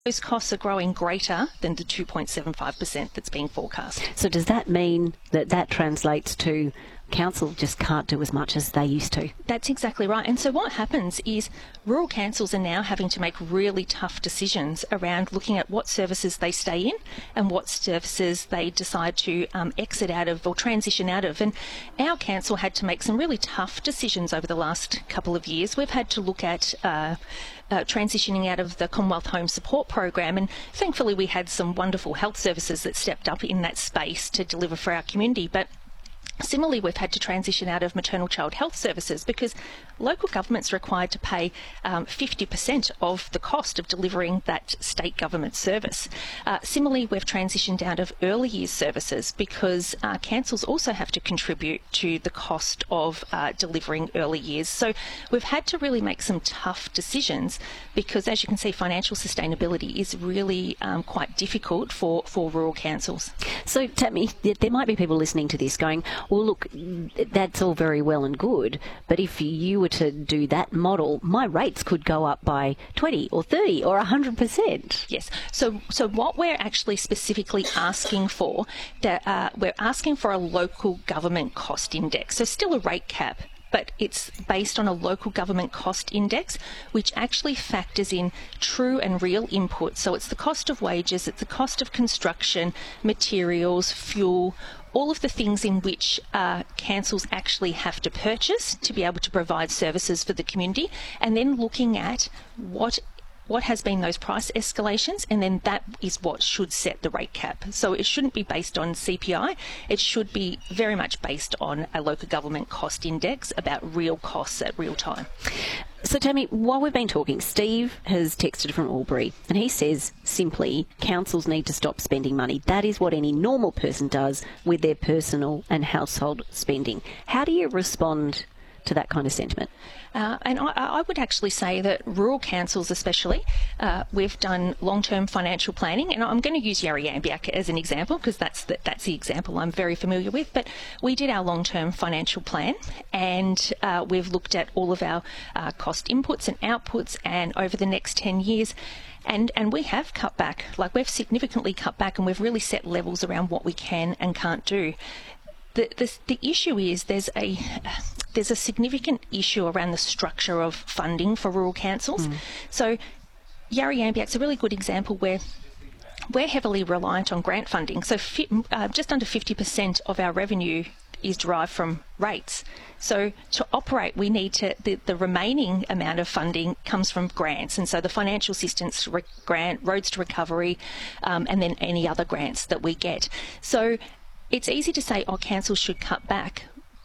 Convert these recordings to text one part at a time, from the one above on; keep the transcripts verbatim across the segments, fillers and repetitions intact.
those costs are growing greater than the two point seven five percent that's being forecast. So does that mean that that translates to council just can't do as much as they used to? That's exactly right. And so what happens is rural councils are now having to make really tough decisions around looking at what services they stay in and what services they decide to um, exit out of or transition out of. And our council had to make some really tough decisions over the last couple of years. We've had to look at uh, Uh, transitioning out of the Commonwealth Home Support Program, and thankfully we had some wonderful health services that stepped up in that space to deliver for our community. But similarly, we've had to transition out of maternal child health services because local government's required to pay um, fifty percent of the cost of delivering that state government service. Uh, similarly, we've transitioned out of early years services because uh, councils also have to contribute to the cost of uh, delivering early years. So we've had to really make some tough decisions because, as you can see, financial sustainability is really um, quite difficult for, for rural councils. So, Tammy, there might be people listening to this going, well, look, that's all very well and good, but if you were to do that model, my rates could go up by twenty or thirty or one hundred percent. Yes. So so what we're actually specifically asking for, that uh, we're asking for a local government cost index. So still a rate cap, but it's based on a local government cost index, which actually factors in true and real inputs. So it's the cost of wages, it's the cost of construction, materials, fuel, all of the things in which uh, councils actually have to purchase to be able to provide services for the community, and then looking at what what has been those price escalations, and then that is what should set the rate cap. So it shouldn't be based on C P I, it should be very much based on a local government cost index about real costs at real time. So, Tammy, while we've been talking, Steve has texted from Albury, and he says simply, councils need to stop spending money. That is what any normal person does with their personal and household spending. How do you respond to that kind of sentiment? Uh, and I, I would actually say that rural councils especially, uh, we've done long-term financial planning, and I'm going to use Yarriambiack as an example because that's the, that's the example I'm very familiar with, but we did our long-term financial plan, and uh, we've looked at all of our uh, cost inputs and outputs, and over the next ten years, And, and we have cut back, like we've significantly cut back, and we've really set levels around what we can and can't do. The, the, the issue is there's a there's a significant issue around the structure of funding for rural councils. Mm. So Yarriambiack's a really good example where we're heavily reliant on grant funding. So fi- uh, just under fifty percent of our revenue is derived from rates. So to operate, we need to, the, the remaining amount of funding comes from grants. And so the financial assistance re- grant, Roads to Recovery, um, and then any other grants that we get. So it's easy to say, oh, councils should cut back,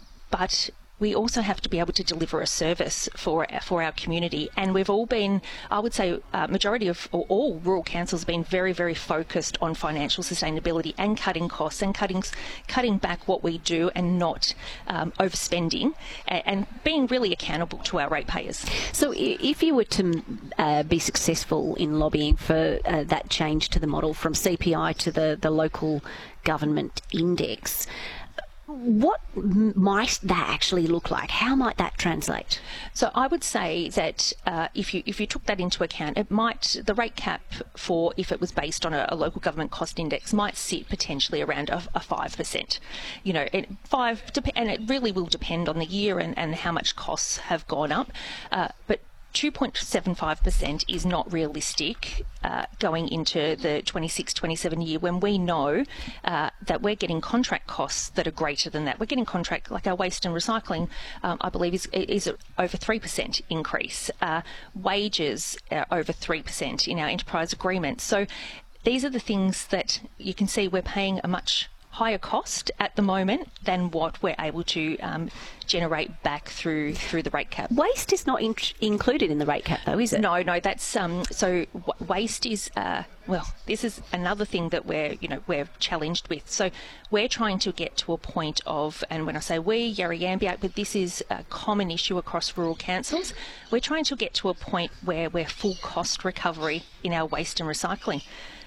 but we also have to be able to deliver a service for for our community. And we've all been, I would say, uh, majority of, or all rural councils have been very, very focused on financial sustainability and cutting costs and cutting cutting back what we do and not um, overspending, and, and being really accountable to our ratepayers. So if you were to uh, be successful in lobbying for uh, that change to the model from C P I to the, the local government index, what might that actually look like? How might that translate? So I would say that uh, if you if you took that into account, it might, the rate cap for, if it was based on a, a local government cost index, might sit potentially around a, a five percent. You know, it, five, and it really will depend on the year and, and how much costs have gone up. Uh, but two point seven five percent is not realistic uh, going into the twenty-six twenty-seven year, when we know uh, that we're getting contract costs that are greater than that. We're getting contract, like our waste and recycling, um, I believe, is, is over three percent increase. Uh, wages are over three percent in our enterprise agreements. So these are the things that you can see we're paying a much higher cost at the moment than what we're able to um, generate back through through the rate cap. Waste is not in- included in the rate cap, though, is it? No, no. That's um. So w- waste is uh. Well, this is another thing that we're you know we're challenged with. So we're trying to get to a point of, and when I say we, Yarriambiack, but this is a common issue across rural councils. We're trying to get to a point where we're full cost recovery in our waste and recycling.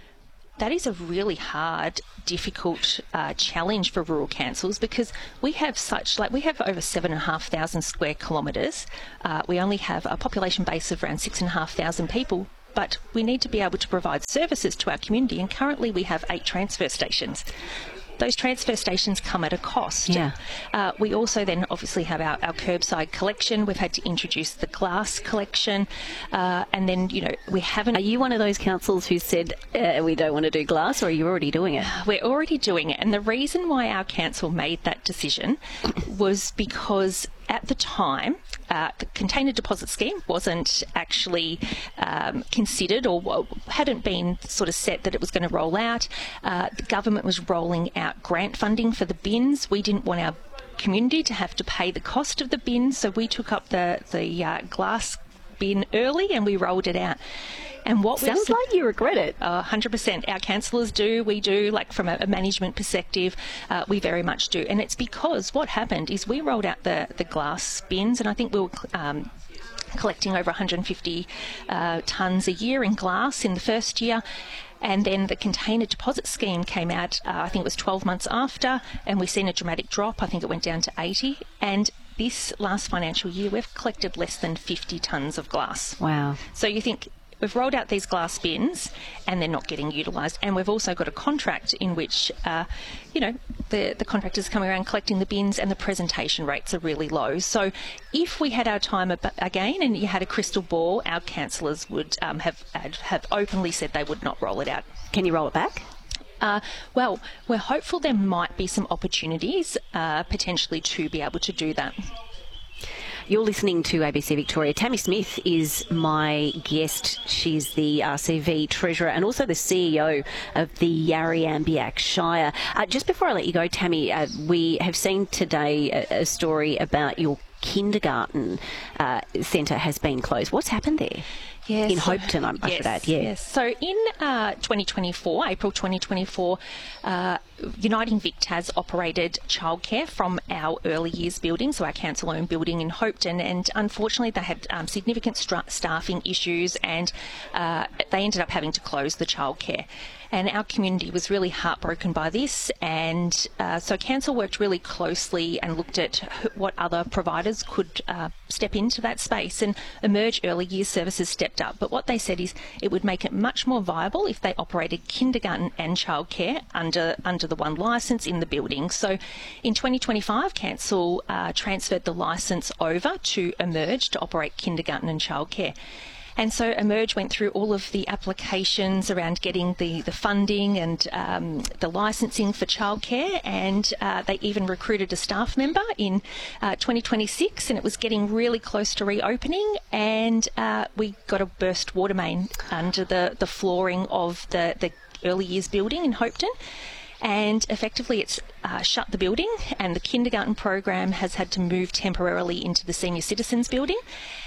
That is a really hard, difficult uh, challenge for rural councils, because we have such, like we have over seven and a half thousand square kilometres. Uh, we only have a population base of around six and a half thousand people. but we need to be able to provide services to our community, and currently we have eight transfer stations. Those transfer stations come at a cost. Yeah. Uh, we also then obviously have our, our curbside collection. We've had to introduce the glass collection. Uh, and then, you know, we haven't... Are you one of those councils who said, uh, we don't want to do glass, or are you already doing it? We're already doing it. And the reason why our council made that decision was because at the time, uh, the container deposit scheme wasn't actually um, considered, or hadn't been sort of set that it was going to roll out. Uh, the government was rolling out grant funding for the bins. We didn't want our community to have to pay the cost of the bins, so we took up the, the uh, glass bin early and we rolled it out. And what Sounds we've, like you regret it. Uh, one hundred percent. Our councillors do, we do, like from a, a management perspective, uh, we very much do. And it's because what happened is we rolled out the, the glass bins, and I think we were um, collecting over one hundred fifty uh, tonnes a year in glass in the first year. And then the container deposit scheme came out, uh, I think it was twelve months after, and we've seen a dramatic drop. I think it went down to eighty. And this last financial year, we've collected less than fifty tonnes of glass. Wow. So you think, we've rolled out these glass bins and they're not getting utilised, and we've also got a contract in which, uh, you know, the, the contractors are coming around collecting the bins and the presentation rates are really low. So if we had our time ab- again and you had a crystal ball, our councillors would um, have, have openly said they would not roll it out. Can you roll it back? Uh, well, we're hopeful there might be some opportunities uh, potentially to be able to do that. You're listening to A B C Victoria. Tammy Smith is my guest. She's the R C V Treasurer and also the C E O of the Yarri-Ambiac Shire. Uh, just before I let you go, Tammy, uh, we have seen today a, a story about your kindergarten uh, centre has been closed. What's happened there? Yes. In Hopetoun, I, I yes, should add. Yeah. Yes. So in uh, twenty twenty-four, April twenty twenty-four, uh, Uniting Vic has operated childcare from our early years building, so our council-owned building in Hopetoun, and unfortunately they had um, significant stra- staffing issues, and uh, they ended up having to close the childcare. And our community was really heartbroken by this, and uh, so council worked really closely and looked at what other providers could uh, step into that space, and Emerge Early Years Services stepped up. But what they said is it would make it much more viable if they operated kindergarten and childcare under under the one licence in the building. So in twenty twenty-five, council uh, transferred the licence over to Emerge to operate kindergarten and childcare. And so Emerge went through all of the applications around getting the, the funding and um, the licensing for childcare, and uh, they even recruited a staff member in uh, twenty twenty-six, and it was getting really close to reopening, and uh, we got a burst water main under the, the flooring of the, the early years building in Hopetoun. And effectively it's uh, shut the building, and the kindergarten program has had to move temporarily into the senior citizens building.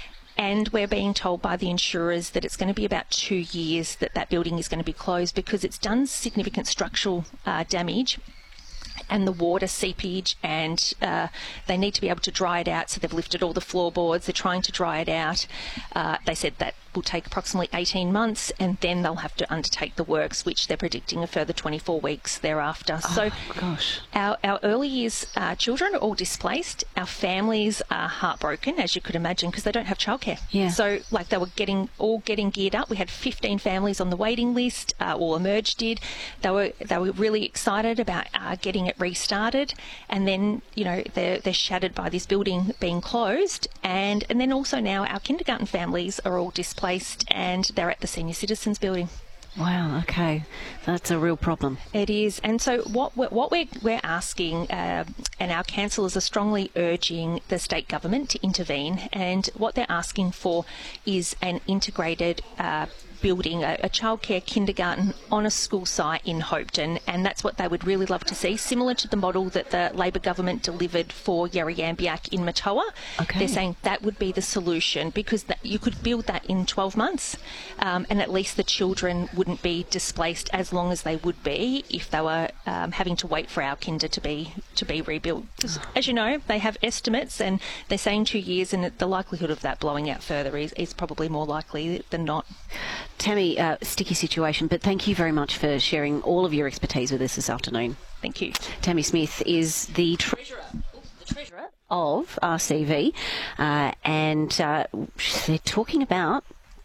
And we're being told by the insurers that it's going to be about two years that that building is going to be closed because it's done significant structural uh, damage and the water seepage, and uh, they need to be able to dry it out, so they've lifted all the floorboards, they're trying to dry it out. Uh, they said that will take approximately eighteen months, and then they'll have to undertake the works, which they're predicting a further twenty-four weeks thereafter. Oh, so gosh. Our, our early years uh, children are all displaced. Our families are heartbroken, as you could imagine, because they don't have childcare. Yeah. So, like, they were getting all getting geared up. We had fifteen families on the waiting list, uh, all Emerge did. They were they were really excited about uh, getting it restarted, and then, you know, they're, they're shattered by this building being closed, and, and then also now our kindergarten families are all displaced and they're at the senior citizens building. Wow, okay. That's a real problem. It is. And so what we're, what we're, we're asking, uh, and our councillors are strongly urging the state government to intervene, and what they're asking for is an integrated uh, building, a, a childcare kindergarten on a school site in Hopetoun, and that's what they would really love to see, similar to the model that the Labor government delivered for Yarri-Ambiac in Matoa. Okay. They're saying that would be the solution, because that, you could build that in twelve months, um, and at least the children wouldn't be displaced as long as they would be if they were um, having to wait for our kinder to be to be rebuilt. As you know, they have estimates, and they're saying two years, and the likelihood of that blowing out further is, is probably more likely than not. Tammy, uh, sticky situation, but thank you very much for sharing all of your expertise with us this afternoon. Thank you. Tammy Smith is the treasurer, the treasurer of R C V, uh, and uh, they're talking about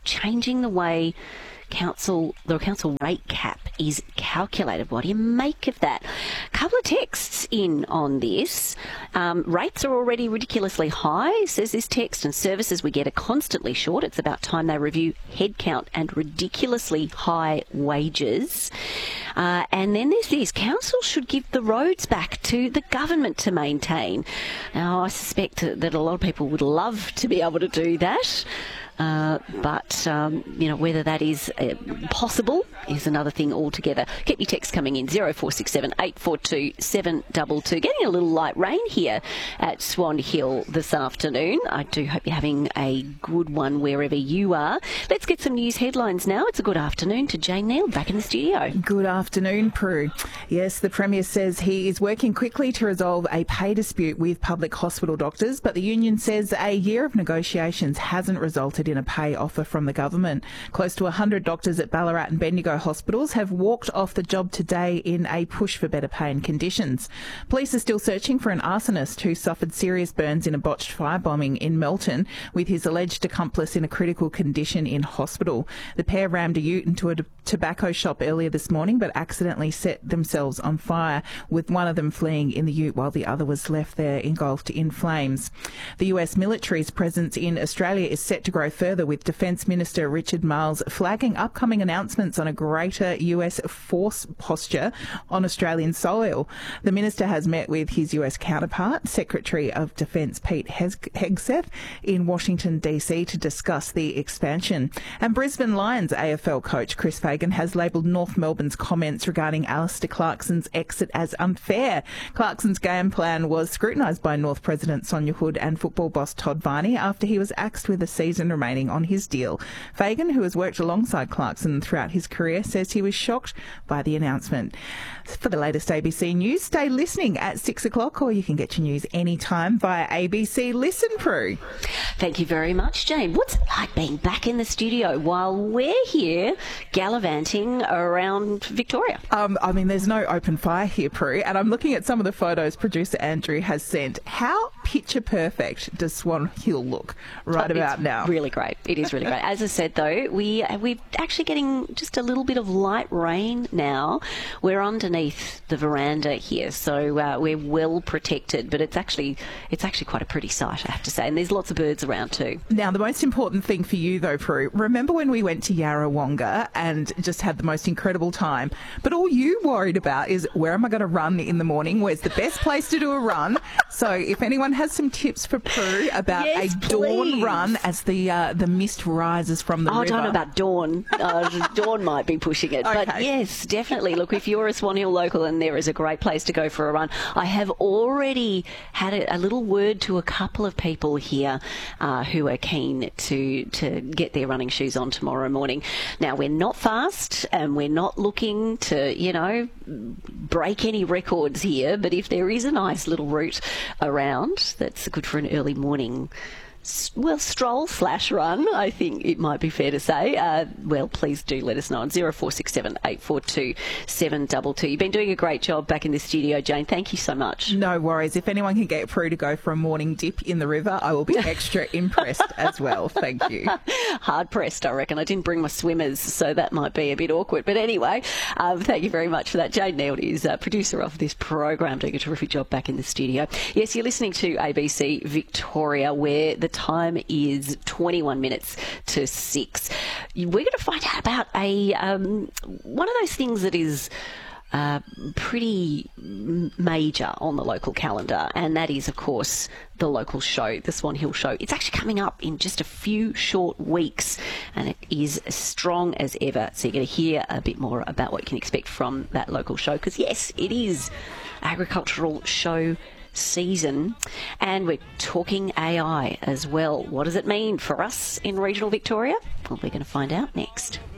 changing the way council the council rate cap is calculated. What do you make of that? A couple of texts in on this. Um, rates are already ridiculously high, says this text, and services we get are constantly short. It's about time they review headcount and ridiculously high wages. Uh, and then there's this, council should give the roads back to the government to maintain. Now, I suspect that a lot of people would love to be able to do that. Uh, but, um, you know, whether that is uh, possible is another thing altogether. Keep your text coming in, zero four six seven, eight four two, seven two two. Getting a little light rain here at Swan Hill this afternoon. I do hope you're having a good one wherever you are. Let's get some news headlines now. It's a good afternoon to Jane Neal back in the studio. Good afternoon, Prue. Yes, the Premier says he is working quickly to resolve a pay dispute with public hospital doctors, but the union says a year of negotiations hasn't resulted in a pay offer from the government. Close to one hundred doctors at Ballarat and Bendigo hospitals have walked off the job today in a push for better pay and conditions. Police are still searching for an arsonist who suffered serious burns in a botched firebombing in Melton, with his alleged accomplice in a critical condition in hospital. The pair rammed a ute into a tobacco shop earlier this morning, but accidentally set themselves on fire, with one of them fleeing in the ute while the other was left there engulfed in flames. The U S military's presence in Australia is set to grow further, with Defence Minister Richard Marles flagging upcoming announcements on a greater U S force posture on Australian soil. The minister has met with his U S counterpart, Secretary of Defence Pete Hegseth, in Washington, D C to discuss the expansion. And Brisbane Lions A F L coach Chris Fagan has labelled North Melbourne's comments regarding Alistair Clarkson's exit as unfair. Clarkson's game plan was scrutinised by North President Sonia Hood and football boss Todd Varney after he was axed with a season remaining on his deal. Fagan, who has worked alongside Clarkson throughout his career, says he was shocked by the announcement. For the latest A B C News, stay listening at six o'clock, or you can get your news anytime via A B C Listen, Prue. Thank you very much, Jane. What's it like being back in the studio while we're here gallivanting around Victoria? Um, I mean, there's no open fire here, Prue, and I'm looking at some of the photos producer Andrew has sent. How picture perfect does Swan Hill look right oh, about now? Really great. It is really great. As I said, though, we, we're actually getting just a little bit of light rain now. We're underneath the veranda here, so uh, we're well protected, but it's actually it's actually quite a pretty sight, I have to say, and there's lots of birds around too. Now, the most important thing for you, though, Prue, remember when we went to Yarrawonga and just had the most incredible time, but all you worried about is, where am I going to run in the morning? Where's the best place to do a run? So if anyone has some tips for Prue about yes, a please. dawn run as the uh, the mist rises from the oh, river. I don't know about dawn. Uh, dawn might be pushing it. Okay. But yes, definitely. Look, if you're a Swan Hill local and there is a great place to go for a run, I have already had a, a little word to a couple of people here uh, who are keen to, to get their running shoes on tomorrow morning. Now, we're not fast and we're not looking to, you know, break any records here, but if there is a nice little route around that's good for an early morning, well, stroll slash run, I think it might be fair to say. Uh, well, please do let us know on zero four six seven, eight four two, seven two two. You've been doing a great job back in the studio, Jane. Thank you so much. No worries. If anyone can get Prue to go for a morning dip in the river, I will be extra impressed as well. Thank you. Hard pressed, I reckon. I didn't bring my swimmers, so that might be a bit awkward. But anyway, um, thank you very much for that. Jane Neal is uh, producer of this program, doing a terrific job back in the studio. Yes, you're listening to A B C Victoria, where the time is twenty-one minutes to six. We're going to find out about a um, one of those things that is uh, pretty major on the local calendar, and that is, of course, the local show, the Swan Hill Show. It's actually coming up in just a few short weeks, and it is as strong as ever. So you're going to hear a bit more about what you can expect from that local show, because yes, it is agricultural show season, and we're talking A I as well. What does it mean for us in regional Victoria? Well, we're going to find out next.